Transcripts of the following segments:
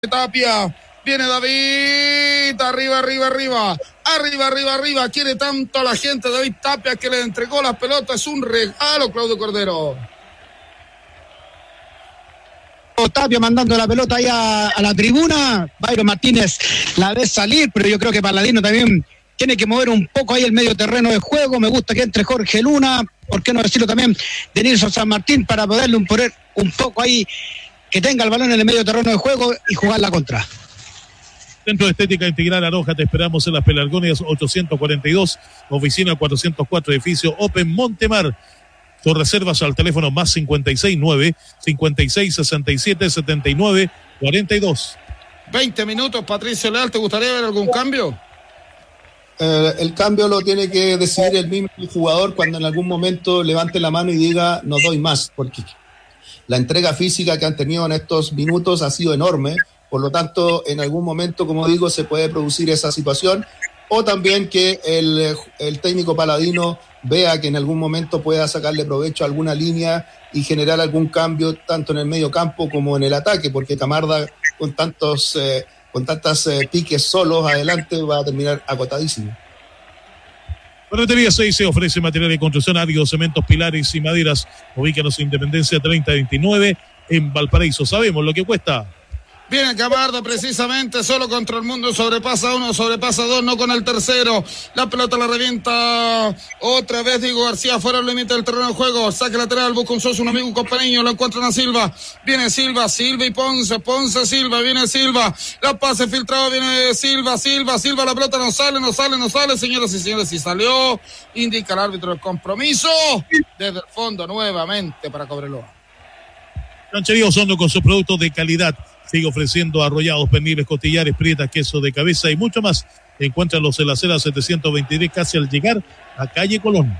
Tapia, viene David, arriba, quiere tanto a la gente David Tapia que le entregó las pelotas, es un regalo Claudio Cordero. Tapia mandando la pelota ahí a la tribuna, Byron Martínez la ve salir, pero yo creo que Paladino también tiene que mover un poco ahí el medio terreno de juego. Me gusta que entre Jorge Luna, por qué no decirlo también de Nilson San Martín, para poderle poner un poco ahí, que tenga el balón en el medio terreno de juego y jugar la contra. Centro de Estética Integral Aroja, te esperamos en las Pelargonias 842, oficina 404, edificio Open Montemar. Tus reservas al teléfono más 569 5667 79 42. 20 minutos, Patricio Leal, ¿te gustaría ver algún cambio? El cambio lo tiene que decidir el mismo jugador cuando en algún momento levante la mano y diga no doy más, porque la entrega física que han tenido en estos minutos ha sido enorme. Por lo tanto, en algún momento, como digo, se puede producir esa situación, o también que el técnico Paladino vea que en algún momento pueda sacarle provecho a alguna línea y generar algún cambio tanto en el medio campo como en el ataque, porque Camarda con tantas piques solos adelante va a terminar agotadísimo. Ferretería 6 se ofrece material de construcción, áridos, cementos, pilares y maderas. Ubícanos en Independencia 3029 en Valparaíso. Sabemos lo que cuesta. Viene Camarda precisamente, solo contra el mundo, sobrepasa uno, sobrepasa dos, no con el tercero. La pelota la revienta otra vez Diego García, fuera del límite del terreno de juego. Saque lateral, busca un socio, un amigo, un compañero, lo encuentran a Silva. Viene Silva y Ponce, Silva, viene Silva. La pase filtrado, viene Silva, la pelota no sale, señoras y señores, si salió, indica el árbitro el compromiso. Desde el fondo nuevamente para Cobreloa. Ranchería Osondo con sus productos de calidad. Sigue ofreciendo arrollados, perniles, costillares, prietas, queso de cabeza y mucho más. Encuéntralos en la acera 723, casi al llegar a calle Colón.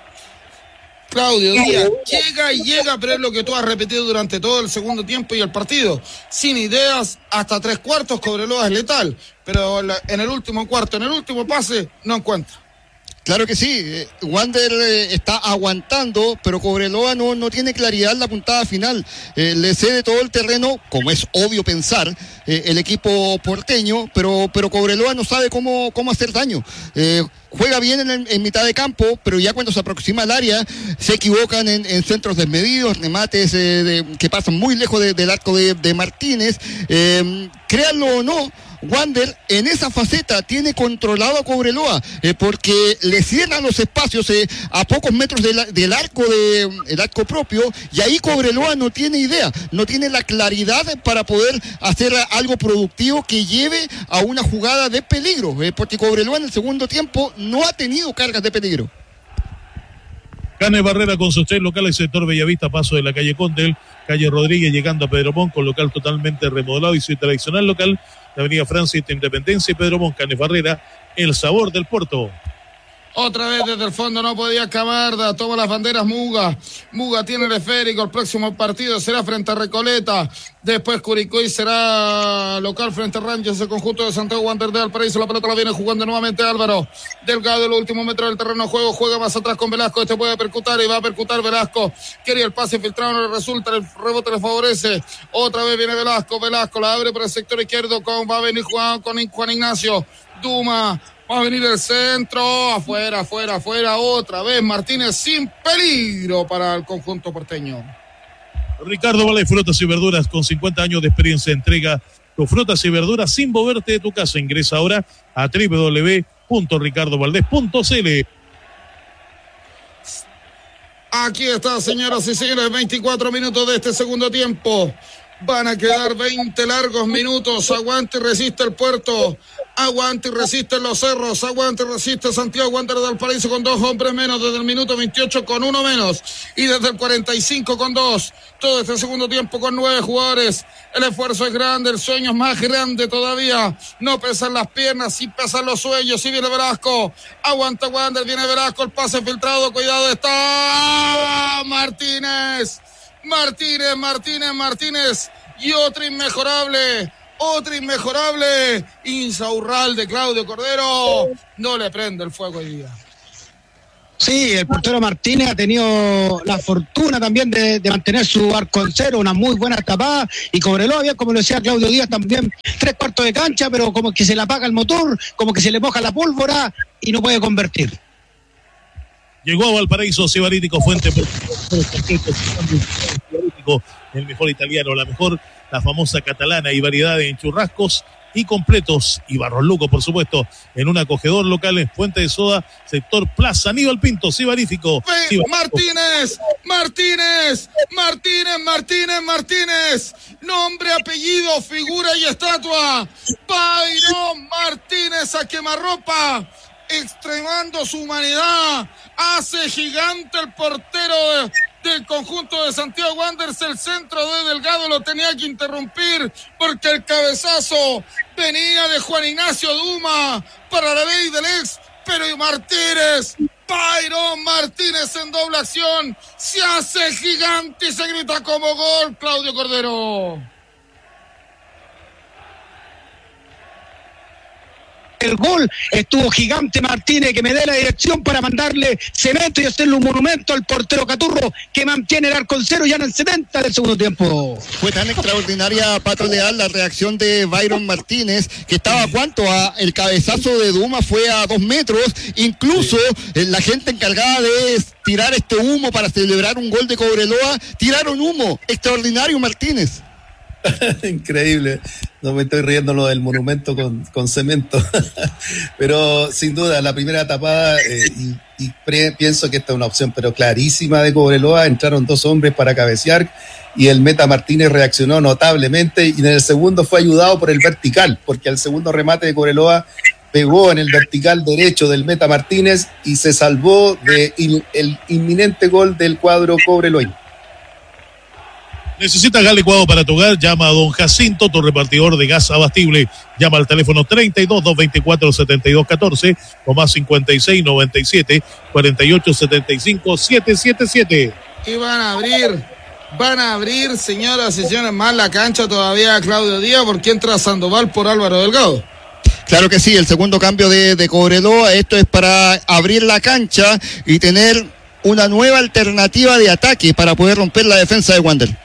Claudio Díaz llega, pero es lo que tú has repetido durante todo el segundo tiempo y el partido. Sin ideas, hasta 3/4, Cobreloa es letal. Pero en el último cuarto, en el último pase, no encuentra. Claro que sí, Wander está aguantando, pero Cobreloa no tiene claridad en la puntada final. Le cede todo el terreno, como es obvio pensar, el equipo porteño, pero Cobreloa no sabe cómo hacer daño. Juega bien en mitad de campo, pero ya cuando se aproxima al área se equivocan en centros desmedidos, remates que pasan muy lejos del arco de Martínez. Créanlo o no, Wander en esa faceta tiene controlado a Cobreloa, porque le cierran los espacios a pocos metros del arco propio, y ahí Cobreloa no tiene idea, no tiene la claridad para poder hacer algo productivo que lleve a una jugada de peligro, porque Cobreloa en el segundo tiempo no ha tenido cargas de peligro. Canes Barrera con sus 3 locales, sector Bellavista, paso de la calle Condel, calle Rodríguez, llegando a Pedro Montt, con local totalmente remodelado y su tradicional local, la avenida Francia, Independencia y Pedro Montt. Canes Barrera, el sabor del puerto. Otra vez desde el fondo no podía Camarda, toma las banderas Muga tiene el esférico, el próximo partido será frente a Recoleta, después Curicoy será local frente a Rangers, el conjunto de Santiago Wander de Valparaíso. La pelota la viene jugando nuevamente Álvaro Delgado en los últimos metros del terreno de juego, juega más atrás con Velasco, este puede percutar y va a percutar Velasco, quería el pase filtrado, no le resulta, el rebote le favorece, otra vez viene Velasco la abre por el sector izquierdo, va a venir Juan Ignacio Duma. Va a venir el centro, afuera, otra vez Martínez sin peligro para el conjunto porteño. Ricardo Valdés, frutas y verduras con 50 años de experiencia, entrega tus frutas y verduras sin moverte de tu casa. Ingresa ahora a www.ricardovaldez.cl. Aquí está, señoras y señores, 24 minutos de este segundo tiempo. Van a quedar 20 largos minutos. Aguante y resiste el puerto. Aguante y resiste los cerros. Aguante y resiste Santiago Wander de Valparaíso con 2 hombres menos desde el minuto 28 con 1 menos. Y desde el 45 con 2. Todo este segundo tiempo con 9 jugadores. El esfuerzo es grande, el sueño es más grande todavía. No pesan las piernas, sí pesan los sueños. Sí viene Velasco. Aguanta Wander, viene Velasco. El pase filtrado. Cuidado, está Martínez. Y otra inmejorable, Insaurral de Claudio Cordero, no le prende el fuego hoy día. Sí, el portero Martínez ha tenido la fortuna también de mantener su arco en cero, una muy buena tapada, y Cobreloa, bien, como lo decía Claudio Díaz, también 3/4 de cancha, pero como que se le apaga el motor, como que se le moja la pólvora y no puede convertir. Llegó a Valparaíso Sibarítico Fuente, el mejor italiano, la famosa catalana y variedad en churrascos y completos y Barros Luco, por supuesto, en un acogedor local en Fuente de Soda, sector Plaza Aníbal Pinto, Sibarítico. Martínez, nombre, apellido, figura y estatua, Byron Martínez a quemarropa, extremando su humanidad, hace gigante el portero del conjunto de Santiago Wanderers. El centro de Delgado lo tenía que interrumpir porque el cabezazo venía de Juan Ignacio Duma para la ley del ex, pero Byron Martínez en doble acción se hace gigante y se grita como gol, Claudio Cordero. El gol estuvo gigante Martínez, que me dé la dirección para mandarle cemento y hacerle un monumento al portero Caturro, que mantiene el arco en cero ya en el 70 del segundo tiempo. Fue tan extraordinaria, Pato Leal, la reacción de Byron Martínez, que estaba el cabezazo de Duma fue a 2 metros, incluso la gente encargada de tirar este humo para celebrar un gol de Cobreloa, tiraron humo. Extraordinario Martínez. Increíble, no me estoy riendo lo del monumento con cemento. Pero sin duda la primera tapada, pienso que esta es una opción pero clarísima de Cobreloa. Entraron 2 hombres para cabecear y el meta Martínez reaccionó notablemente, y en el segundo fue ayudado por el vertical, porque al segundo remate de Cobreloa pegó en el vertical derecho del meta Martínez y se salvó del inminente gol del cuadro cobreloense. ¿Necesitas gas licuado para tu hogar? Llama a don Jacinto, tu repartidor de gas abastible. Llama al teléfono 32-224-7214 o más 56-97-48-75-777. Y van a abrir, señoras y señores, más la cancha todavía, Claudio Díaz, porque entra Sandoval por Álvaro Delgado. Claro que sí, el segundo cambio de Cobreloa, esto es para abrir la cancha y tener una nueva alternativa de ataque para poder romper la defensa de Wander.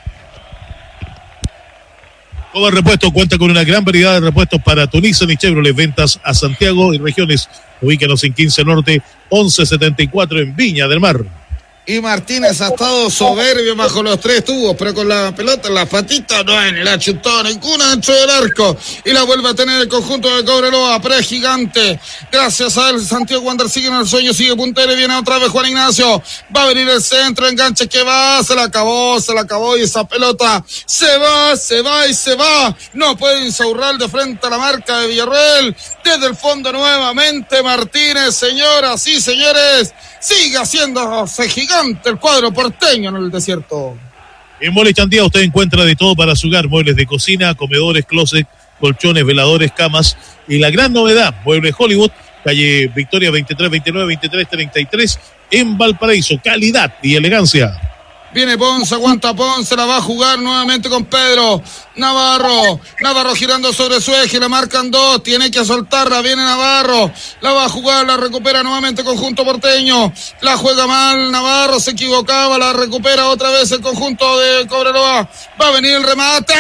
Todo el repuesto cuenta con una gran variedad de repuestos para tu Nissan y Chevrolet. Ventas a Santiago y regiones. Ubícanos en 15 Norte, 1174 en Viña del Mar. Y Martínez ha estado soberbio bajo los 3 tubos, pero con la pelota en las patitas, no en la chutó ninguna dentro del arco. Y la vuelve a tener el conjunto de Cobreloa, gigante. Gracias a él, Santiago Wander sigue en el sueño, sigue puntero y viene otra vez Juan Ignacio. Va a venir el centro, enganche que va, se la acabó y esa pelota se va. No puede insaurrar de frente a la marca de Villarroel. Desde el fondo nuevamente Martínez, señoras y señores. Sigue haciéndose gigante el cuadro porteño en el desierto. En Muebles Chandía usted encuentra de todo para su hogar: muebles de cocina, comedores, closet, colchones, veladores, camas y la gran novedad, Muebles Hollywood, calle Victoria 2333 en Valparaíso. Calidad y elegancia. Viene Ponce, aguanta Ponce, la va a jugar nuevamente con Pedro Navarro girando sobre su eje, la marcan 2, tiene que soltarla, viene Navarro, la va a jugar, la recupera nuevamente conjunto porteño, la juega mal Navarro, se equivocaba, la recupera otra vez el conjunto de Cobreloa, va a venir el remate,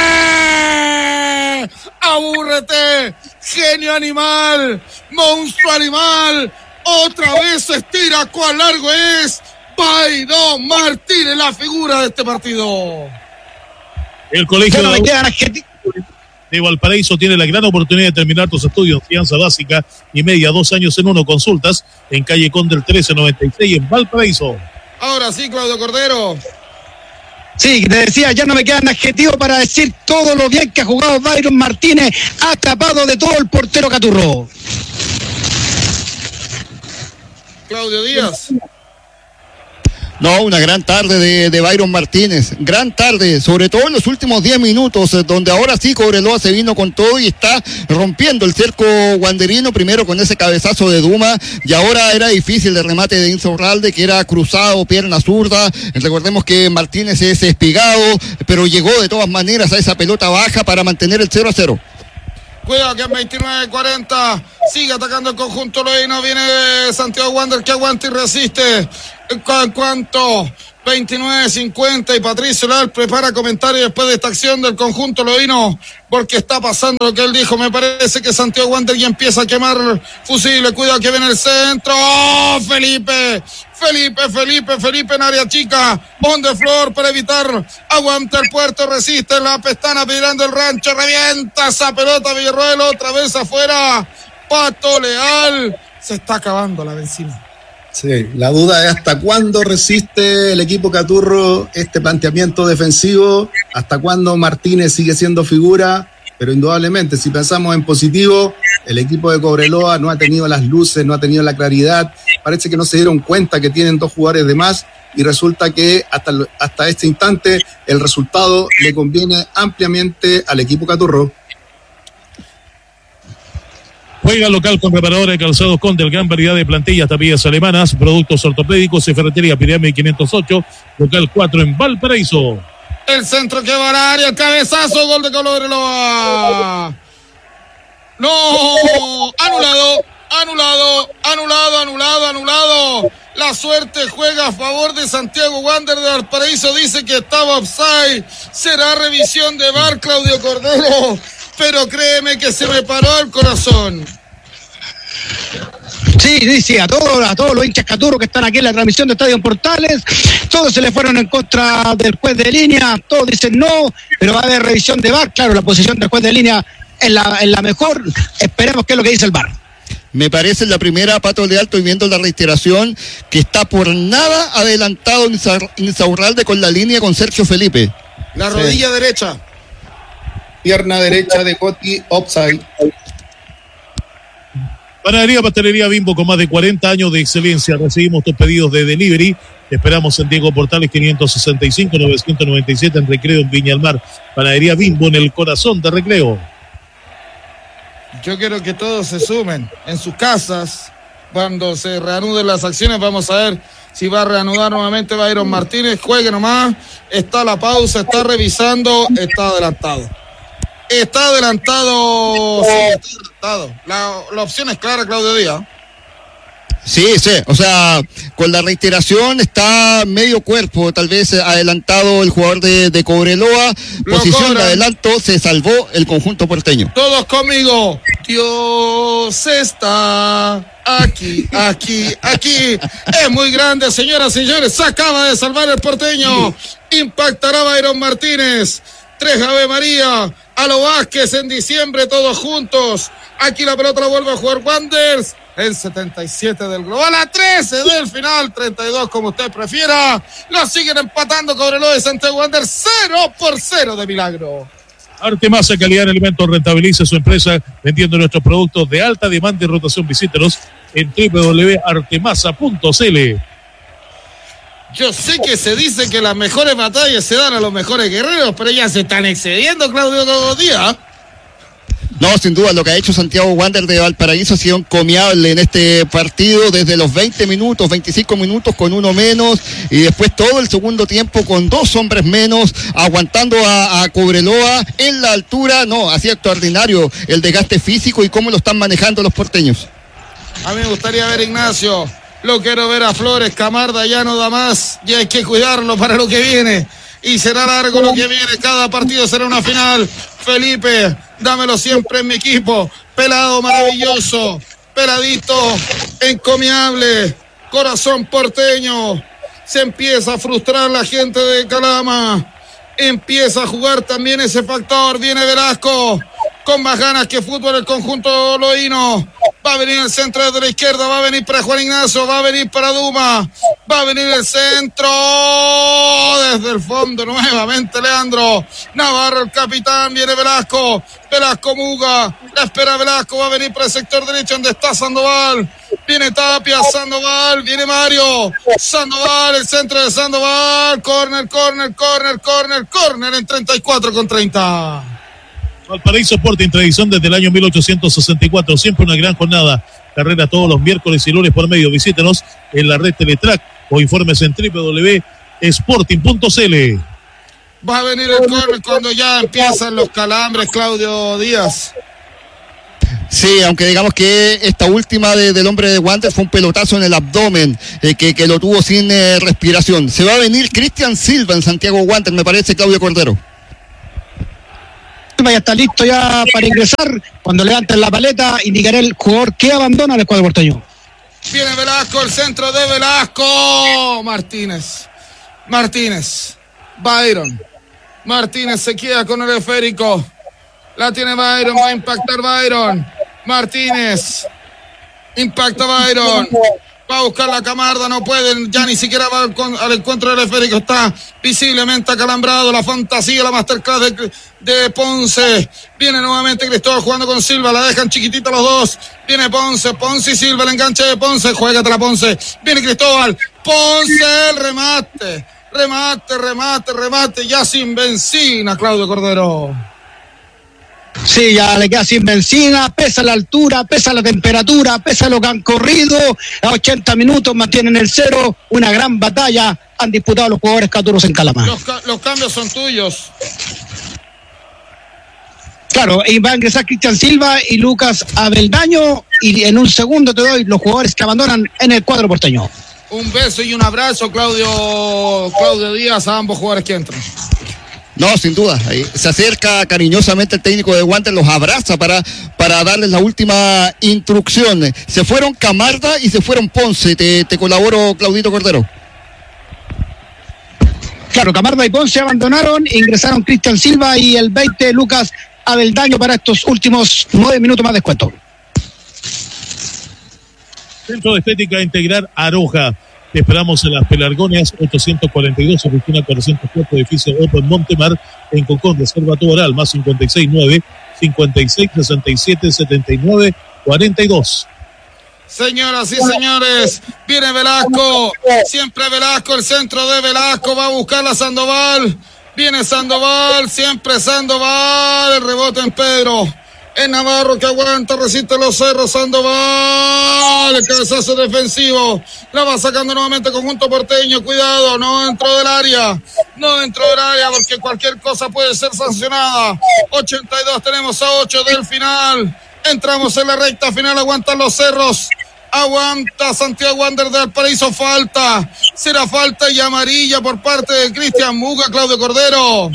abúrrete, genio animal, monstruo animal, otra vez se estira, cuán largo es. Byron Martínez, la figura de este partido. El colegio de Valparaíso tiene la gran oportunidad de terminar tus estudios, enseñanza básica y media, 2 años en 1, consultas en calle Condel 1396 en Valparaíso. Ahora sí, Claudio Cordero. Sí, te decía, ya no me quedan adjetivos para decir todo lo bien que ha jugado Byron Martínez, ha tapado de todo el portero Caturro. Claudio Díaz. No, una gran tarde de Byron Martínez, gran tarde, sobre todo en los últimos 10 minutos, donde ahora sí Cobreloa se vino con todo y está rompiendo el cerco wanderino, primero con ese cabezazo de Duma, y ahora era difícil el remate de Insaurralde, que era cruzado, pierna zurda. Recordemos que Martínez es espigado, pero llegó de todas maneras a esa pelota baja para mantener el 0-0. Cuidado que en 29-40 Sigue atacando el conjunto loíno. Viene Santiago Wander que aguanta y resiste. ¿En cuánto? 29-50 y Patricio Leal prepara comentario después de esta acción del conjunto loíno, porque está pasando lo que él dijo. Me parece que Santiago Wander ya empieza a quemar fusible. Cuidado que viene el centro. ¡Oh, Felipe en área chica! On the floor para evitar. Aguanta el puerto, resiste la pestana pidiendo el rancho. Revienta esa pelota Villarroel otra vez afuera. Pato Leal. Se está acabando la benzina. Sí, la duda es hasta cuándo resiste el equipo Caturro este planteamiento defensivo, hasta cuándo Martínez sigue siendo figura, pero indudablemente si pensamos en positivo, el equipo de Cobreloa no ha tenido las luces, no ha tenido la claridad, parece que no se dieron cuenta que tienen 2 jugadores de más y resulta que hasta este instante el resultado le conviene ampliamente al equipo Caturro. Juega local con Reparadora de Calzados Conde, gran variedad de plantillas, tapias alemanas, productos ortopédicos y ferretería Pirámide 508, local 4 en Valparaíso. El centro que va al área, el cabezazo, gol de Cobreloa. No, anulado. La suerte juega a favor de Santiago Wander de Valparaíso, dice que estaba offside. Será revisión de VAR, Claudio Cordero. Pero créeme que se me paró el corazón. Sí, a todos los hinchas Caturro que están aquí en la transmisión de Estadio Portales, todos se le fueron en contra del juez de línea, todos dicen no, pero va a haber revisión de VAR. Claro, la posición del juez de línea es la mejor, esperemos que es lo que dice el VAR. Me parece la primera, Pato Leal, estoy viendo la reiteración, que está por nada adelantado Insaurralde con la línea con Sergio Felipe. La rodilla derecha. Pierna derecha de Coti, offside. Panadería Pastelería Bimbo, con más de 40 años de excelencia. Recibimos tus pedidos de delivery. Te esperamos en Diego Portales 565-997 en Recreo, en Viña del Mar. Panadería Bimbo, en el corazón de Recreo. Yo quiero que todos se sumen en sus casas. Cuando se reanuden las acciones, vamos a ver si va a reanudar nuevamente Byron Martínez. Juegue nomás. Está la pausa, está revisando, está adelantado. Está adelantado. La opción es clara, Claudio Díaz. Sí, o sea, con la reiteración está medio cuerpo, tal vez adelantado el jugador de Cobreloa. Posición de adelanto, se salvó el conjunto porteño. Todos conmigo. Dios está aquí. Es muy grande, señoras y señores. Se acaba de salvar el porteño. Impactará Byron Martínez. 3 Ave María. A lo Vázquez en diciembre, todos juntos. Aquí la pelota la vuelve a jugar Wanderers. El 77 del global, a 13 del final, 32 como usted prefiera. Lo siguen empatando Cobreloa de Santiago Wanderers, 0-0 de milagro. Artemasa, calidad en alimentos, rentabilice su empresa vendiendo nuestros productos de alta demanda y rotación. Visítenos en www.artemasa.cl. Yo sé que se dice que las mejores batallas se dan a los mejores guerreros, pero ya se están excediendo, Claudio Díaz. No, sin duda, lo que ha hecho Santiago Wander de Valparaíso ha sido encomiable en este partido, desde los 20 minutos, 25 minutos con uno menos, y después todo el segundo tiempo con 2 hombres menos, aguantando a Cobreloa en la altura. No, hacía extraordinario el desgaste físico y cómo lo están manejando los porteños. A mí me gustaría ver, Ignacio, lo quiero ver a Flores, Camarda ya no da más, y hay que cuidarlo para lo que viene. Y será largo lo que viene, cada partido será una final. Felipe, dámelo siempre en mi equipo. Pelado maravilloso, peladito, encomiable, corazón porteño. Se empieza a frustrar la gente de Calama. Empieza a jugar también ese factor. Viene Velasco con más ganas que fútbol el conjunto loíno. Va a venir el centro desde la izquierda, va a venir para Juan Ignacio, va a venir para Duma, va a venir el centro desde el fondo nuevamente Leandro Navarro, el capitán. Viene Velasco Muga, la espera Velasco, va a venir para el sector derecho donde está Sandoval. Viene Tapia, Sandoval, viene Mario, Sandoval, el centro de Sandoval, corner en 34-30. Valparaíso Sporting, tradición desde el año 1864, siempre una gran jornada. Carrera todos los miércoles y lunes por medio. Visítenos en la red Teletrack o informes en www.sporting.cl. Va a venir el corner cuando ya empiezan los calambres, Claudio Díaz. Sí, aunque digamos que esta última del hombre de Wander fue un pelotazo en el abdomen, que lo tuvo sin respiración. Se va a venir Cristian Silva en Santiago Wander, me parece, Claudio Cordero. Ya está listo ya para ingresar. Cuando levanten la paleta, indicaré el jugador que abandona el cuadro porteño. Viene Velasco, el centro de Velasco. Martínez. Byron. Martínez se queda con el esférico. La tiene Byron, va a impactar Byron. Martínez. Impacta Byron. Va a buscar la Camarda, no puede, ya ni siquiera va al encuentro del esférico. Está visiblemente acalambrado. La fantasía, la masterclass de Ponce. Viene nuevamente Cristóbal jugando con Silva. La dejan chiquitita los dos. Viene Ponce y Silva, el enganche de Ponce. Juégatela, Ponce. Viene Cristóbal. Ponce, el remate. Ya sin benzina, Claudio Cordero. Sí, ya le queda sin benzina, pesa la altura, pesa la temperatura, pesa lo que han corrido, a 80 minutos mantienen el 0, una gran batalla han disputado los jugadores caturos en Calama. Los cambios son tuyos. Claro, y va a ingresar Cristian Silva y Lucas Abeldaño, y en un segundo te doy los jugadores que abandonan en el cuadro porteño. Un beso y un abrazo, Claudio Díaz, a ambos jugadores que entran. No, sin duda, ahí se acerca cariñosamente el técnico de Wander, los abraza para darles la última instrucción. Se fueron Camarda y se fueron Ponce. Te colaboro, Claudito Cordero. Claro, Camarda y Ponce abandonaron, ingresaron Cristian Silva y el 20 Lucas Abeldaño para estos últimos 9 minutos más descuento. Centro de Estética Integral Aroja. Te esperamos en las Pelargonias 842, oficina 404, edificio Open Montemar, en Concón. Reserva tu oral, más 569 56 67 79 42. Señoras y señores, viene Velasco, siempre Velasco, el centro de Velasco, va a buscar a Sandoval. Viene Sandoval, siempre Sandoval, el rebote en Pedro. Es Navarro que aguanta, resiste los cerros. Sandoval, el cabezazo defensivo. La va sacando nuevamente conjunto porteño. Cuidado, no dentro del área porque cualquier cosa puede ser sancionada. 82, tenemos a 8 del final. Entramos en la recta final, aguantan los cerros. Aguanta Santiago Wander de Valparaíso, falta. Será falta y amarilla por parte de Cristian Muga, Claudio Cordero.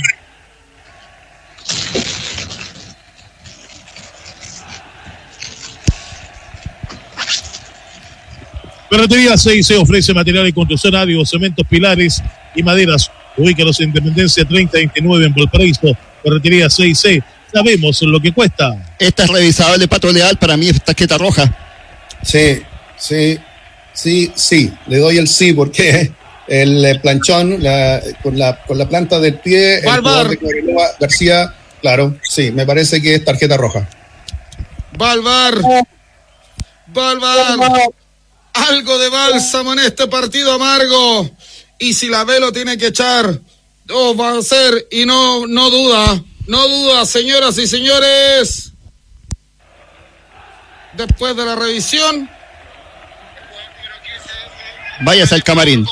Ferretería 6C ofrece material de construcción, áridos, cementos, pilares y maderas. Ubícalos en Independencia 3029 en Valparaíso. Ferretería 6C. Sabemos lo que cuesta. Esta es revisable, Pato Leal, para mí es tarjeta roja. Sí. Le doy el sí porque el planchón con la planta del pie, el jugador de Cobreloa, García, claro, sí, me parece que es tarjeta roja. Valvar. Algo de bálsamo en este partido amargo. Y si la ve lo tiene que echar, va a ser, y no duda, señoras y señores. Después de la revisión, váyase al camarín.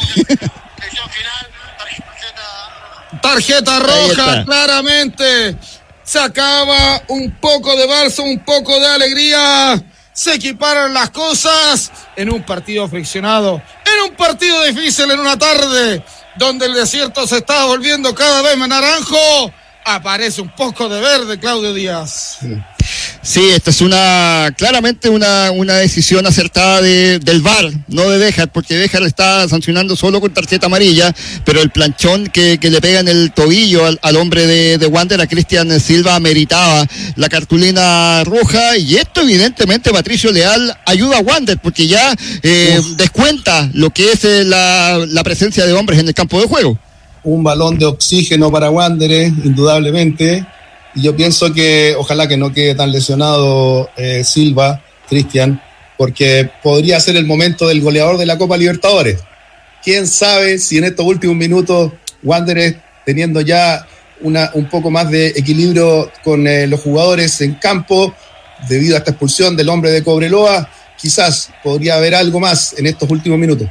Tarjeta roja, claramente. Se acaba un poco de bálsamo, un poco de alegría. Se equiparan las cosas en un partido friccionado, en un partido difícil, en una tarde donde el desierto se está volviendo cada vez más naranjo. Aparece un poco de verde, Claudio Díaz. Sí, esta es claramente una decisión acertada del VAR, no de Béjar, porque Béjar está sancionando solo con tarjeta amarilla, pero el planchón que le pega en el tobillo al hombre de Wander, a Cristian Silva, meritaba la cartulina roja, y esto evidentemente, Patricio Leal, ayuda a Wander, porque ya descuenta lo que es la presencia de hombres en el campo de juego. Un balón de oxígeno para Wanderers, indudablemente. Y yo pienso que ojalá que no quede tan lesionado Silva, Cristian, porque podría ser el momento del goleador de la Copa Libertadores. ¿Quién sabe si en estos últimos minutos Wanderers, teniendo ya un poco más de equilibrio con los jugadores en campo, debido a esta expulsión del hombre de Cobreloa, quizás podría haber algo más en estos últimos minutos?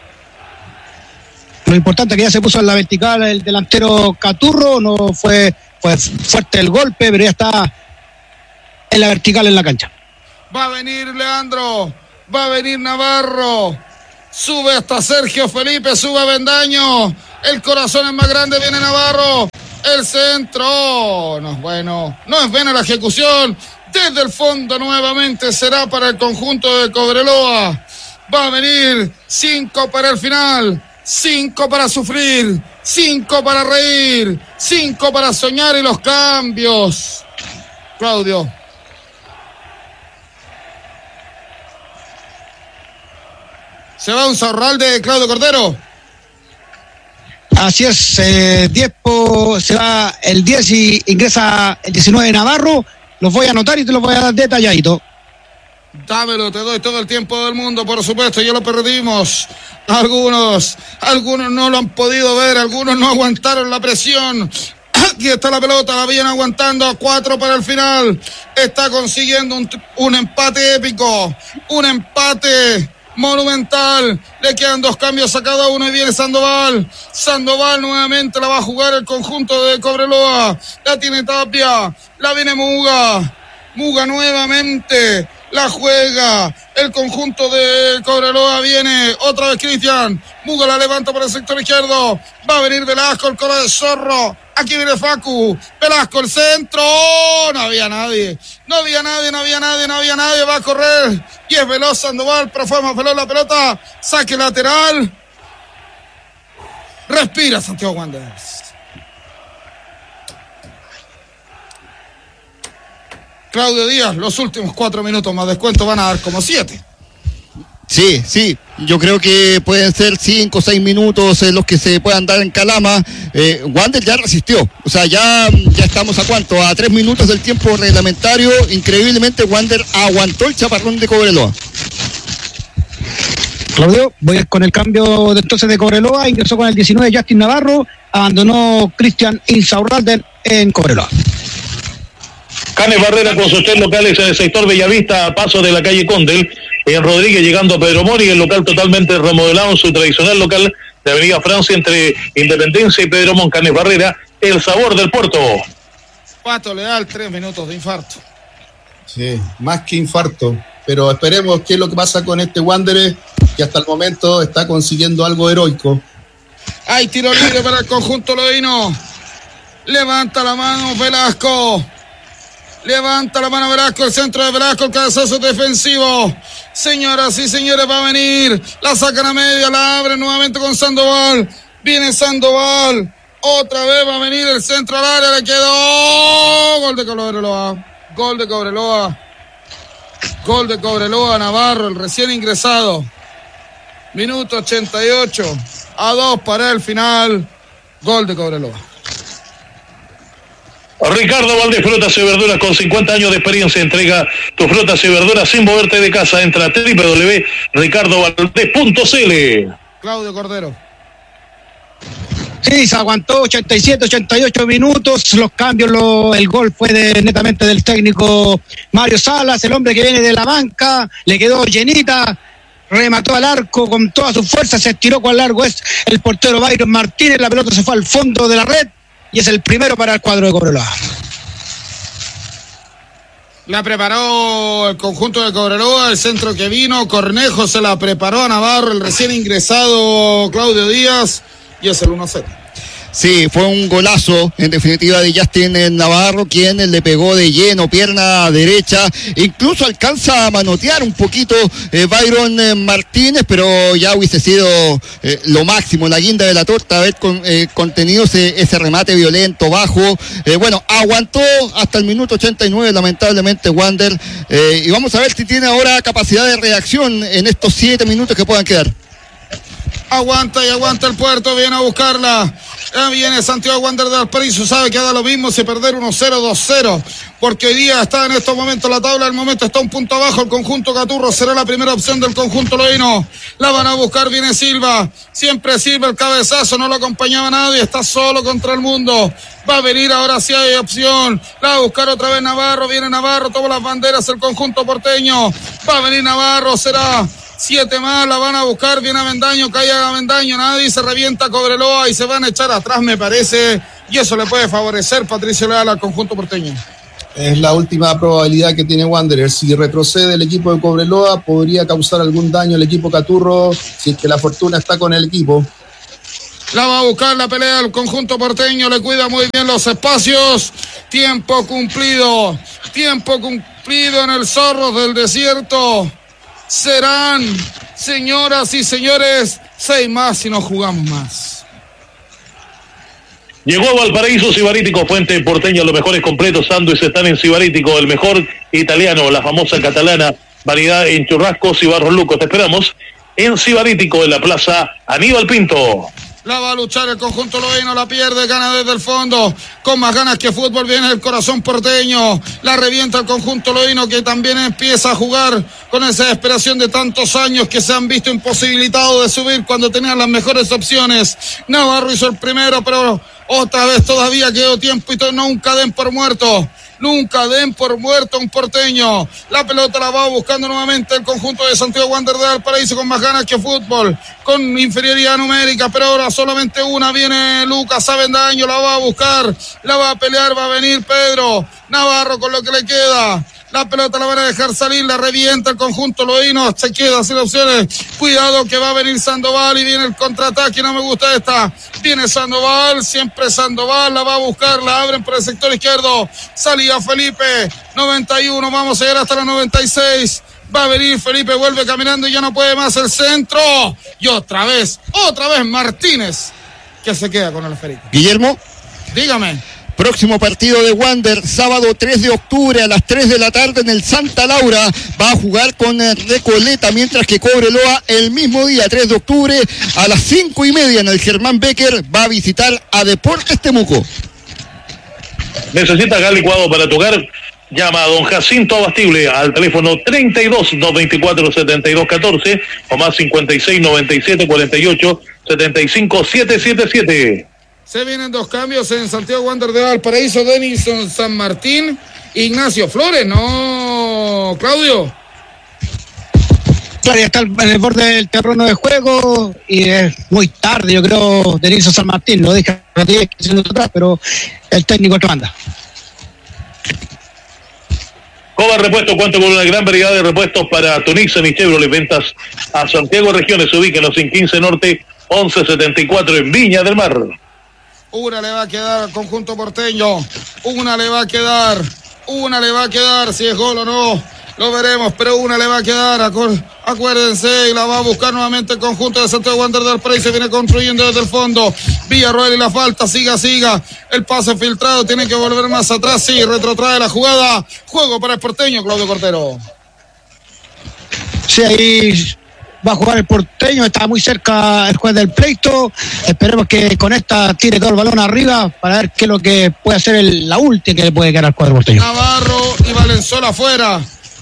Lo importante es que ya se puso en la vertical el delantero Caturro, no fue pues fuerte el golpe, pero ya está en la vertical en la cancha. Va a venir Leandro, va a venir Navarro, sube hasta Sergio Felipe, sube Avendaño, el corazón es más grande, viene Navarro, el centro, no es bueno, no es buena la ejecución, desde el fondo nuevamente será para el conjunto de Cobreloa, va a venir 5 para el final, 5 para sufrir, 5 para reír, 5 para soñar y los cambios. Claudio. Se va un zorral de Claudio Cordero. Así es, 10 se va el 10 y ingresa el 19 Navarro. Los voy a anotar y te los voy a dar detalladito. Dámelo, te doy todo el tiempo del mundo, por supuesto, ya lo perdimos. Algunos no lo han podido ver, algunos no aguantaron la presión. Aquí está la pelota, la vienen aguantando a 4 para el final. Está consiguiendo un empate épico, un empate monumental. Le quedan 2 cambios a cada uno y viene Sandoval. Sandoval nuevamente la va a jugar el conjunto de Cobreloa. La tiene Tapia, la viene Muga. Muga nuevamente la juega el conjunto de Cobreloa, viene otra vez Cristian, Muga la levanta por el sector izquierdo, va a venir Velasco, el cola de zorro, aquí viene Facu, Velasco el centro, no había nadie, va a correr, y es veloz Sandoval, pero fue más veloz la pelota, saque lateral, respira Santiago Wanderers. Claudio Díaz, los últimos 4 minutos más descuento van a dar como 7. Sí, yo creo que pueden ser 5 o 6 minutos los que se puedan dar en Calama. Wander ya resistió, o sea, ya estamos a cuánto, a 3 minutos del tiempo reglamentario. Increíblemente Wander aguantó el chaparrón de Cobreloa. Claudio, voy con el cambio entonces de Cobreloa, ingresó con el 19 Justin Navarro, abandonó Cristian Insaurralde en Cobreloa. Canes Barrera con sus 3 locales en el sector Bellavista, a paso de la calle Condel, en Rodríguez llegando a Pedro Mori, el local totalmente remodelado en su tradicional local de Avenida Francia entre Independencia y Pedro Montt. Canes Barrera, el sabor del puerto. Pato Leal, 3 minutos de infarto. Sí, más que infarto, pero esperemos qué es lo que pasa con este Wanderers, que hasta el momento está consiguiendo algo heroico. Hay tiro libre para el conjunto loíno. Levanta la mano Velasco. Levanta la mano Velasco, el centro de Velasco, el cabezazo defensivo. Señoras y señores, va a venir. La sacan a media, la abren nuevamente con Sandoval. Viene Sandoval. Otra vez va a venir el centro al área, le quedó. Gol de Cobreloa. Gol de Cobreloa. Gol de Cobreloa, Navarro, el recién ingresado. Minuto 88. A 2 para el final. Gol de Cobreloa. Ricardo Valdés, frutas y verduras con 50 años de experiencia. Entrega tus frutas y verduras sin moverte de casa. Entra a www.ricardovaldez.cl. Claudio Cordero. Sí, se aguantó 87, 88 minutos. Los cambios, el gol fue netamente del técnico Mario Salas, el hombre que viene de la banca. Le quedó llenita. Remató al arco con toda su fuerza. Se estiró con largo. Es el portero Byron Martínez. La pelota se fue al fondo de la red. Y es el primero para el cuadro de Cobreloa. La preparó el conjunto de Cobreloa, el centro que vino, Cornejo se la preparó a Navarro, el recién ingresado Claudio Díaz, y es el 1-0. Sí, fue un golazo, en definitiva, de Justin Navarro, quien le pegó de lleno, pierna derecha, incluso alcanza a manotear un poquito Byron Martínez, pero ya hubiese sido lo máximo, la guinda de la torta, haber contenido ese remate violento, bajo. Bueno, aguantó hasta el minuto 89, lamentablemente, Wander, y vamos a ver si tiene ahora capacidad de reacción en estos 7 minutos que puedan quedar. Aguanta y aguanta el puerto, viene a buscarla. Ya viene Santiago Wander de Valparaíso, sabe que da lo mismo si perder 1-0, 2-0, porque hoy día está en estos momentos la tabla, el momento está un punto abajo el conjunto Caturro, será la primera opción del conjunto loíno. La van a buscar, viene Silva, siempre Silva el cabezazo, no lo acompañaba nadie, está solo contra el mundo. Va a venir ahora sí hay opción, la va a buscar otra vez Navarro, viene Navarro, toma las banderas el conjunto porteño, va a venir Navarro, será 7 más, la van a buscar, viene Avendaño, cae Avendaño, nadie, se revienta Cobreloa y se van a echar atrás, me parece, y eso le puede favorecer Patricio Leal al conjunto porteño. Es la última probabilidad que tiene Wanderers. Si retrocede el equipo de Cobreloa, podría causar algún daño al equipo Caturro, si es que la fortuna está con el equipo. La va a buscar la pelea el conjunto porteño, le cuida muy bien los espacios. Tiempo cumplido en el Zorros del Desierto. Serán, señoras y señores, 6 más si no jugamos más. Llegó a Valparaíso Sibarítico, fuente porteña, los mejores completos sándwiches están en Sibarítico, el mejor italiano, la famosa catalana, variedad en churrascos y barros lucos. Te esperamos en Sibarítico, en la plaza Aníbal Pinto. La va a luchar el conjunto loíno, la pierde, gana desde el fondo, con más ganas que fútbol viene el corazón porteño, la revienta el conjunto loíno que también empieza a jugar con esa desesperación de tantos años que se han visto imposibilitados de subir cuando tenían las mejores opciones. Navarro hizo el primero, pero otra vez todavía quedó tiempo y nunca den por muerto. Nunca den por muerto a un porteño. La pelota la va buscando nuevamente el conjunto de Santiago Wanderers de Valparaíso con más ganas que fútbol, con inferioridad numérica, pero ahora solamente una. Viene Lucas Avendaño, la va a buscar, la va a pelear, va a venir Pedro Navarro con lo que le queda. La pelota la van a dejar salir, la revienta el conjunto loíno, se queda sin opciones. Cuidado que va a venir Sandoval y viene el contraataque, no me gusta esta. Viene Sandoval, siempre Sandoval, la va a buscar, la abren por el sector izquierdo. Salía Felipe, 91, vamos a llegar hasta la 96. Va a venir Felipe, vuelve caminando y ya no puede más el centro. Y otra vez Martínez, que se queda con el esférico. Guillermo. Dígame. Próximo partido de Wander, sábado 3 de octubre a las 3 de la tarde en el Santa Laura. Va a jugar con Recoleta, mientras que Cobreloa el mismo día, 3 de octubre, a las 5:30 en el Germán Becker. Va a visitar a Deportes Temuco. ¿Necesitas gas licuado para tu hogar? Llama a don Jacinto Abastible al teléfono 32-224-7214 o más 56-97-48-75-777. Se vienen 2 cambios en Santiago Wanderers de Valparaíso. Denison San Martín, Ignacio Flores, ¿no, Claudio? Claro, ya está en el borde del terreno de juego y es muy tarde, yo creo, Denison San Martín, lo dije atrás, pero el técnico te manda. Coba Repuesto cuenta con una gran variedad de repuestos para tu Nissan y Chevrolet. Ventas a Santiago Regiones, se ubican en 15 Norte, 1174 en Viña del Mar. Una le va a quedar al conjunto porteño. Una le va a quedar. Si es gol o no, lo veremos, pero una le va a quedar. Acuérdense, y la va a buscar nuevamente el conjunto de Santiago Wanderers de Valparaíso. Viene construyendo desde el fondo. Villarroel y la falta. Siga. El pase filtrado. Tiene que volver más atrás. Sí, retrotrae la jugada. Juego para el porteño, Claudio Cortero. Sí, ahí va a jugar el porteño, está muy cerca el juez del pleito. Esperemos que con esta tire todo el balón arriba para ver qué es lo que puede hacer la última que le puede quedar al cuadro porteño. Navarro y Valenzuela afuera,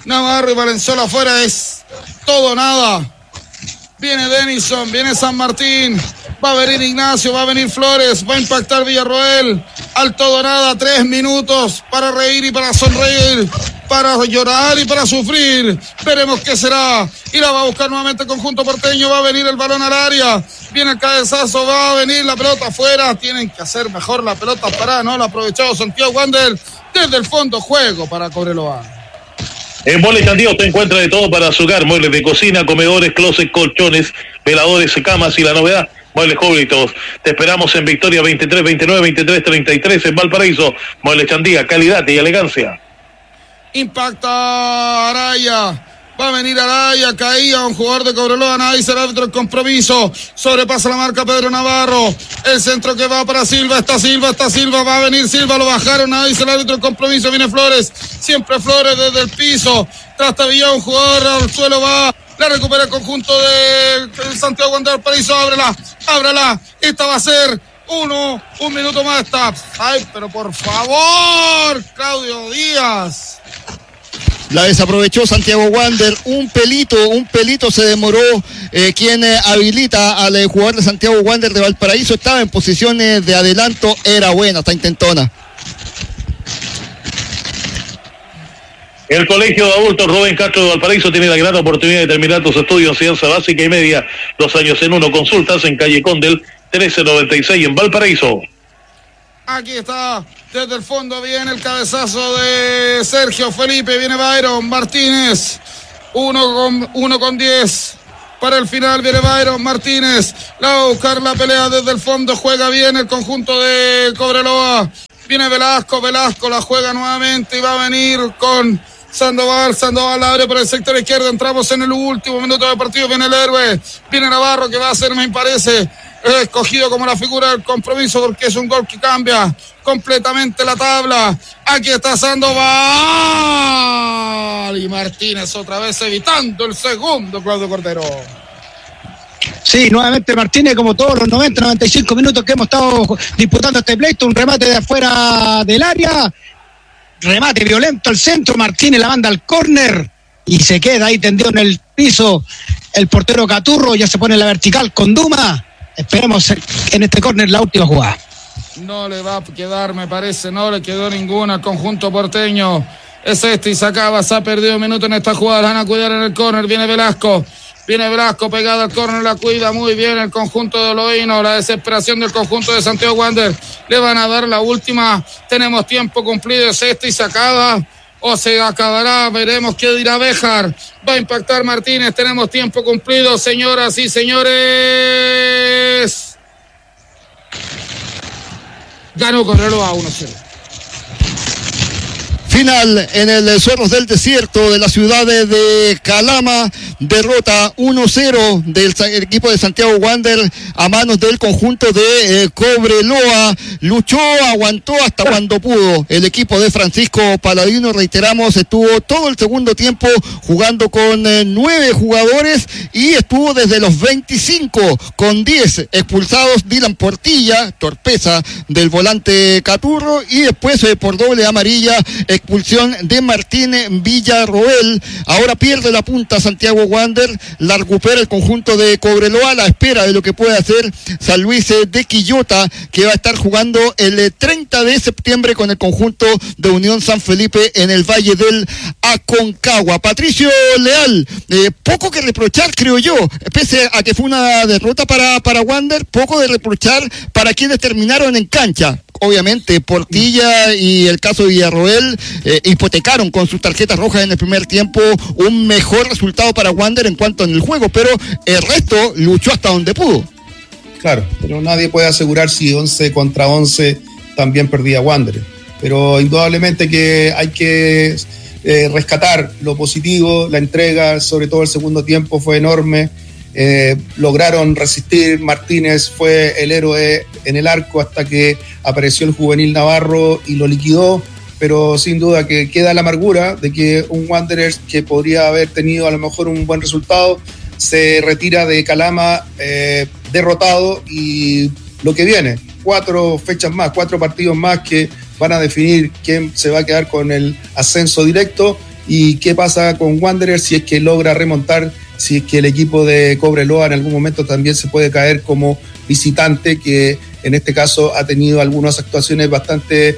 es todo nada. Viene Denison, viene San Martín, va a venir Ignacio, va a venir Flores, va a impactar Villarroel. Al todo nada, 3 minutos para reír y para sonreír, para llorar y para sufrir. Veremos qué será. Y la va a buscar nuevamente el conjunto porteño. Va a venir el balón al área. Viene el cabezazo, va a venir la pelota afuera. Tienen que hacer mejor la pelota parada, no la ha aprovechado Santiago Wanderers. Desde el fondo, juego para Cobreloa. En Muebles Candía usted encuentra de todo para su hogar: muebles de cocina, comedores, closets, colchones, veladores, camas y la novedad, Muebles Jóvitos. Te esperamos en Victoria 23, 29, 23, 33 en Valparaíso. Muebles Candía, calidad y elegancia. Impacta Araya. Va a venir Araya, caía un jugador de Cobreloa, nadie será el árbitro, el compromiso, sobrepasa la marca Pedro Navarro, el centro que va para Silva, está Silva, va a venir Silva, lo bajaron, nadie será el árbitro, el compromiso, viene Flores, siempre Flores desde el piso, trastabilla un jugador, al suelo va, la recupera el conjunto de Santiago Wanderers Valparaíso, ábrela, esta va a ser un minuto más está, ay, pero por favor, Claudio Díaz. La desaprovechó Santiago Wanderers, un pelito se demoró quien habilita al jugador de Santiago Wanderers de Valparaíso, estaba en posiciones de adelanto, era buena, está intentona. El Colegio de Adultos Rubén Castro de Valparaíso tiene la gran oportunidad de terminar tus estudios en ciencia básica y media, 2 años en uno. Consultas en calle Condel 1396 en Valparaíso. Aquí está, desde el fondo viene el cabezazo de Sergio Felipe, viene Byron Martínez, 1 con 10. Para el final viene Byron Martínez, la va a buscar la pelea desde el fondo, juega bien el conjunto de Cobreloa. Viene Velasco la juega nuevamente y va a venir con Sandoval abre por el sector izquierdo, entramos en el último minuto del partido, viene el héroe, viene Navarro que va a ser, me parece, escogido como la figura del compromiso porque es un gol que cambia completamente la tabla. Aquí está Sandoval y Martínez otra vez evitando el segundo, Claudio Cordero. Sí, nuevamente Martínez, como todos los 95 minutos que hemos estado disputando este pleito, un remate de afuera del área, remate violento al centro, Martínez la manda al córner y se queda ahí tendido en el piso el portero Caturro, ya se pone en la vertical con Duma. Esperemos en este córner la última jugada. No le va a quedar, me parece, no le quedó ninguna al conjunto porteño. Es y se ha perdido un minuto en esta jugada, la van a cuidar en el córner, viene Velasco pegado al córner, la cuida muy bien el conjunto de Loíno, la desesperación del conjunto de Santiago Wander, le van a dar la última, tenemos tiempo cumplido, es y se acaba, o se acabará, veremos qué dirá Béjar, va a impactar Martínez, tenemos tiempo cumplido, señoras y señores. Ganó Cobreloa 1-0. Final en el Zorros del Desierto de la ciudad de Calama, derrota 1-0 del equipo de Santiago Wander a manos del conjunto de Cobreloa. Luchó, aguantó hasta cuando pudo. El equipo de Francisco Paladino, reiteramos, estuvo todo el segundo tiempo jugando con 9 jugadores y estuvo desde los 25 con 10 expulsados. Dylan Portilla, torpeza del volante Caturro, y después por doble amarilla expulsión de Martínez Villarroel. Ahora pierde la punta Santiago Wander, la recupera el conjunto de Cobreloa a la espera de lo que puede hacer San Luis de Quillota, que va a estar jugando el 30 de septiembre con el conjunto de Unión San Felipe en el Valle del Aconcagua. Patricio Leal, poco que reprochar, creo yo, pese a que fue una derrota para Wander, poco de reprochar para quienes terminaron en cancha. Obviamente Portilla y el caso de Villarroel hipotecaron con sus tarjetas rojas en el primer tiempo un mejor resultado para Wander en cuanto en el juego, pero el resto luchó hasta donde pudo. Claro, pero nadie puede asegurar si 11 contra 11 también perdía Wander, pero indudablemente que hay que rescatar lo positivo, la entrega, sobre todo el segundo tiempo fue enorme. Lograron resistir, Martínez fue el héroe en el arco hasta que apareció el juvenil Navarro y lo liquidó, pero sin duda que queda la amargura de que un Wanderers que podría haber tenido a lo mejor un buen resultado se retira de Calama derrotado, y lo que viene, 4 fechas más, 4 partidos más que van a definir quién se va a quedar con el ascenso directo y qué pasa con Wanderers si es que logra remontar, si es que el equipo de Cobreloa en algún momento también se puede caer como visitante, que en este caso ha tenido algunas actuaciones bastante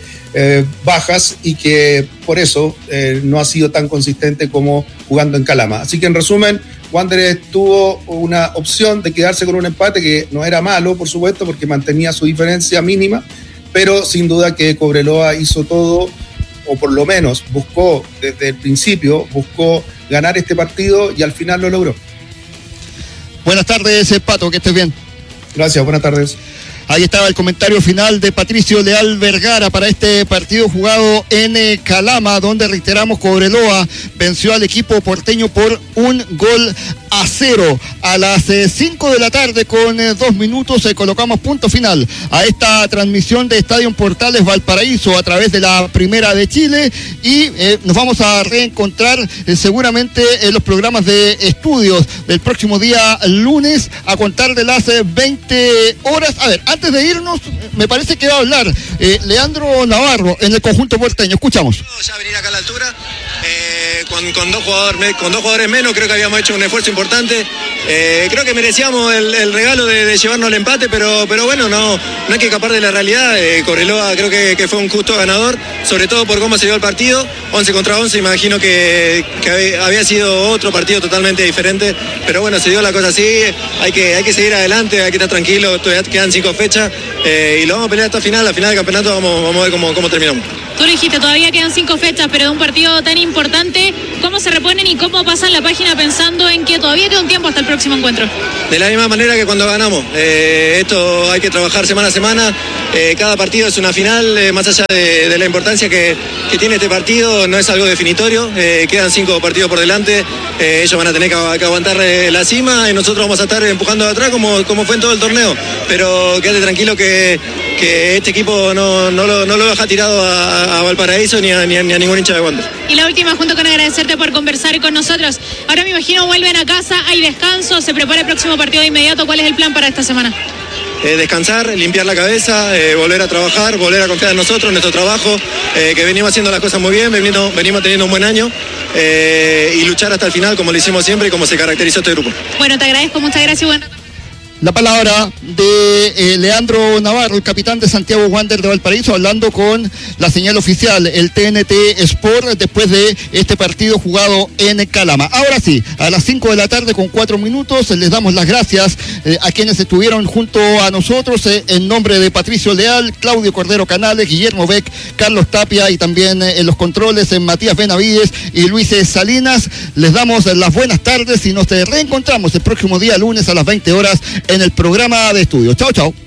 bajas y que por eso no ha sido tan consistente como jugando en Calama. Así que en resumen, Wanderers tuvo una opción de quedarse con un empate que no era malo, por supuesto, porque mantenía su diferencia mínima, pero sin duda que Cobreloa hizo todo, o por lo menos buscó desde el principio, buscó ganar este partido y al final lo logró. Buenas tardes, Pato, que estés bien. Gracias, buenas tardes. Ahí estaba el comentario final de Patricio Leal Vergara para este partido jugado en Calama, donde reiteramos Cobreloa venció al equipo porteño por 1-0. A las 5 de la tarde con 2 minutos colocamos punto final a esta transmisión de Estadio Portales Valparaíso a través de la Primera de Chile, y nos vamos a reencontrar seguramente en los programas de estudios del próximo día lunes a contar de las 20 horas. A ver, antes de irnos, me parece que va a hablar Leandro Navarro en el conjunto porteño. Escuchamos. Ya venir acá a la altura, con dos jugadores menos, creo que habíamos hecho un esfuerzo importante. Creo que merecíamos el regalo de llevarnos el empate, pero bueno, no hay que escapar de la realidad. Cobreloa creo que fue un justo ganador, sobre todo por cómo se dio el partido. 11 contra 11, imagino que había sido otro partido totalmente diferente, pero bueno, se dio la cosa así. Hay que seguir adelante, hay que estar tranquilo, todavía quedan 5 fechas y lo vamos a pelear hasta la final del campeonato, vamos a ver cómo terminamos. Tú lo dijiste, todavía quedan 5 fechas, pero de un partido tan importante, ¿cómo se reponen y cómo pasan la página pensando en que todavía queda un tiempo hasta el próximo encuentro? De la misma manera que cuando ganamos. Esto hay que trabajar semana a semana. Cada partido es una final, más allá de la importancia que tiene este partido, no es algo definitorio. Quedan 5 partidos por delante. Ellos van a tener que aguantar la cima y nosotros vamos a estar empujando de atrás como fue en todo el torneo. Pero quédate tranquilo que este equipo no lo deja tirado a Valparaíso ni a ningún hincha de Wander. Y la última, junto con agradecerte por conversar con nosotros. Ahora me imagino vuelven a casa, hay descanso, se prepara el próximo partido de inmediato. ¿Cuál es el plan para esta semana? Descansar, limpiar la cabeza, volver a trabajar, volver a confiar en nosotros, en nuestro trabajo, que venimos haciendo las cosas muy bien, venimos teniendo un buen año y luchar hasta el final como lo hicimos siempre y como se caracterizó este grupo. Bueno, te agradezco, muchas gracias y bueno. La palabra de Leandro Navarro, el capitán de Santiago Wander de Valparaíso, hablando con la señal oficial, el TNT Sport, después de este partido jugado en Calama. Ahora sí, a las 5 de la tarde con 4 minutos, les damos las gracias a quienes estuvieron junto a nosotros, en nombre de Patricio Leal, Claudio Cordero Canales, Guillermo Beck, Carlos Tapia y también en los controles Matías Benavides y Luis Salinas. Les damos las buenas tardes y nos reencontramos el próximo día lunes a las 20 horas en el programa de estudio. Chao, chao.